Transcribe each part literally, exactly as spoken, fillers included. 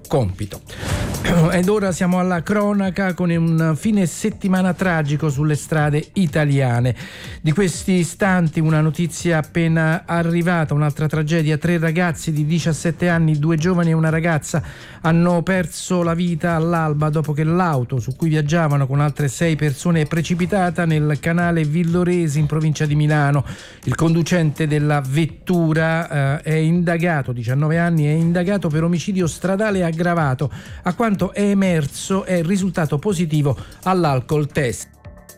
compito. Ed ora siamo alla cronaca con un fine settimana tragico sulle strade italiane. Di questi istanti una notizia appena arrivata, un'altra tragedia: tre ragazzi di diciassette anni, due giovani e una ragazza, hanno perso la vita all'alba dopo che l'auto su cui viaggiavano con altre sei persone è precipitata nel canale Villoresi in provincia di Milano. Il conducente della vettura eh, è indagato, diciannove anni, è indagato per omicidio stradale aggravato. A quanto è emerso è risultato positivo all'alcol test.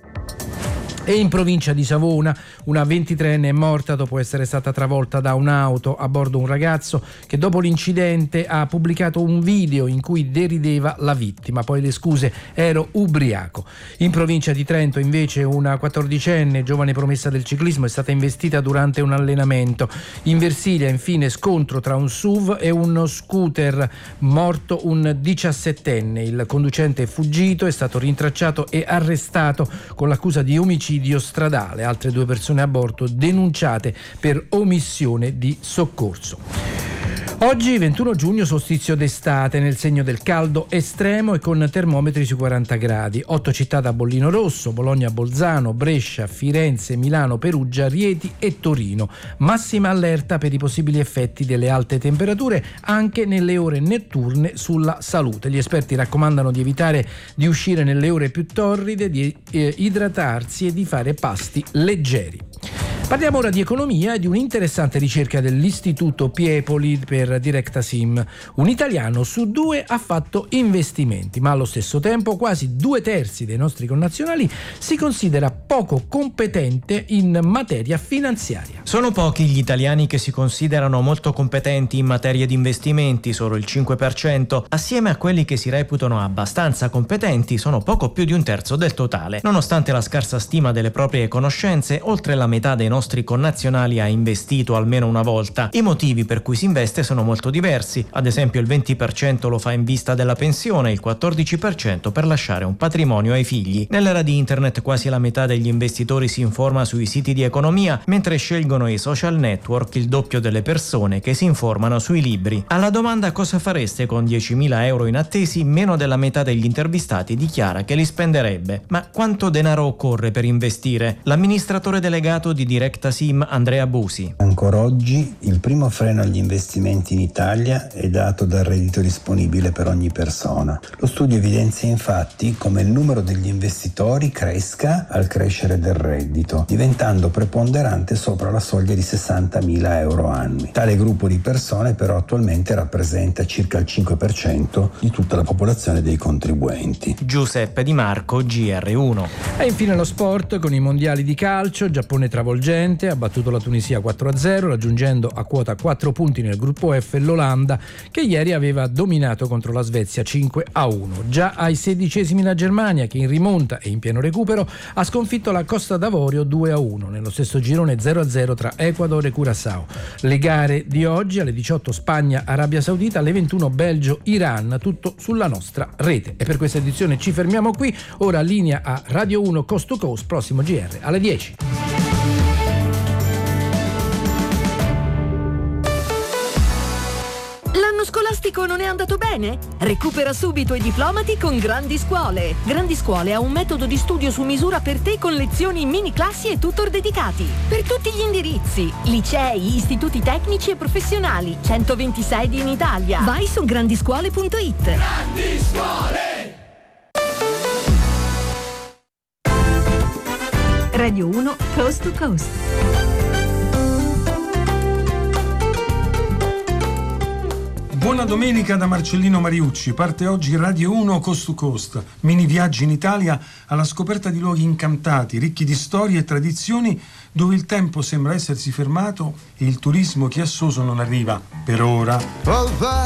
E in provincia di Savona una ventitreenne è morta dopo essere stata travolta da un'auto. A bordo un ragazzo che dopo l'incidente ha pubblicato un video in cui derideva la vittima. Poi le scuse: ero ubriaco. In provincia di Trento invece una quattordicenne, giovane promessa del ciclismo, è stata investita durante un allenamento. In Versilia infine scontro tra un S U V e uno scooter, morto un diciassettenne. Il conducente è fuggito, è stato rintracciato e arrestato con l'accusa di omicidio stradale. Altre due persone a bordo denunciate per omissione di soccorso. Oggi ventuno giugno, solstizio d'estate nel segno del caldo estremo e con termometri sui quaranta gradi. Otto città da bollino rosso: Bologna, Bolzano, Brescia, Firenze, Milano, Perugia, Rieti e Torino. Massima allerta per i possibili effetti delle alte temperature anche nelle ore notturne sulla salute. Gli esperti raccomandano di evitare di uscire nelle ore più torride, di eh, idratarsi e di fare pasti leggeri. Parliamo ora di economia e di un'interessante ricerca dell'Istituto Piepoli per Directasim. Un italiano su due ha fatto investimenti, ma allo stesso tempo quasi due terzi dei nostri connazionali si considera poco competente in materia finanziaria. Sono pochi gli italiani che si considerano molto competenti in materia di investimenti, solo il cinque per cento. Assieme a quelli che si reputano abbastanza competenti, sono poco più di un terzo del totale. Nonostante la scarsa stima delle proprie conoscenze, oltre la metà dei nostri connazionali ha investito almeno una volta. I motivi per cui si investe sono molto diversi. Ad esempio il venti per cento lo fa in vista della pensione, il quattordici per cento per lasciare un patrimonio ai figli. Nell'era di internet quasi la metà degli investitori si informa sui siti di economia, mentre scelgono i social network il doppio delle persone che si informano sui libri. Alla domanda cosa fareste con diecimila euro inattesi, meno della metà degli intervistati dichiara che li spenderebbe. Ma quanto denaro occorre per investire? L'amministratore delegato di Directasim, Andrea Busi. Ancora oggi il primo freno agli investimenti in Italia è dato dal reddito disponibile per ogni persona. Lo studio evidenzia infatti come il numero degli investitori cresca al crescere del reddito, diventando preponderante sopra la soglia di sessantamila euro annui. Tale gruppo di persone però attualmente rappresenta circa il cinque per cento di tutta la popolazione dei contribuenti. Giuseppe Di Marco, G R uno. E infine lo sport con i mondiali di calcio. Giappone travolgente, ha battuto la Tunisia quattro a zero, raggiungendo a quota quattro punti nel gruppo F l'Olanda, che ieri aveva dominato contro la Svezia cinque a uno. Già ai sedicesimi la Germania, che in rimonta e in pieno recupero ha sconfitto la Costa d'Avorio due a uno. Nello stesso girone zero a zero tra Ecuador e Curaçao. Le gare di oggi: alle diciotto Spagna Arabia Saudita, alle ventuno Belgio Iran, tutto sulla nostra rete. E per questa edizione ci fermiamo qui. Ora linea a Radio uno Coast to Coast, prossimo G R alle dieci. L'anno scolastico non è andato bene? Recupera subito i diplomati con Grandi Scuole. Grandi Scuole ha un metodo di studio su misura per te con lezioni in mini classi e tutor dedicati. Per tutti gli indirizzi, licei, istituti tecnici e professionali, centoventi sedi in Italia. Vai su grandiscuole punto it. Grandi Scuole! Radio uno Coast to Coast. Buona domenica da Marcellino Mariucci. Parte oggi Radio uno Coast to Coast, mini viaggi in Italia alla scoperta di luoghi incantati, ricchi di storie e tradizioni, dove il tempo sembra essersi fermato e il turismo chiassoso non arriva per ora.